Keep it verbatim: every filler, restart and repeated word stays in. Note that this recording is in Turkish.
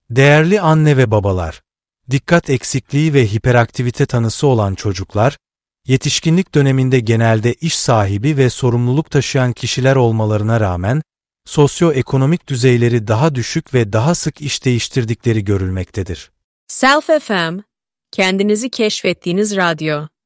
Değerli anne ve babalar, dikkat eksikliği ve hiperaktivite tanısı olan çocuklar, yetişkinlik döneminde genelde iş sahibi ve sorumluluk taşıyan kişiler olmalarına rağmen, sosyoekonomik düzeyleri daha düşük ve daha sık iş değiştirdikleri görülmektedir. Self F M, kendinizi keşfettiğiniz radyo.